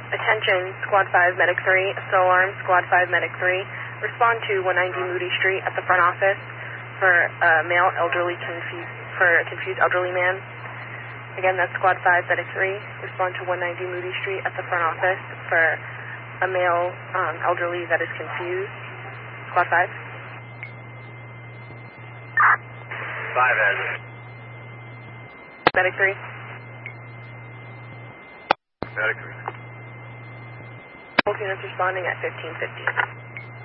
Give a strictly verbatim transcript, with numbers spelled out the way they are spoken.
Attention, Squad five, Medic three, still alarm, Squad five, Medic three. Respond to one ninety Moody Street at the front office for a male elderly confused, for a confused elderly man. Again, that's Squad five, Medic three. Respond to one ninety Moody Street at the front office for a male um, elderly that is confused. Squad five. five has it. Medic three. Medic three. Both units responding at fifteen fifty.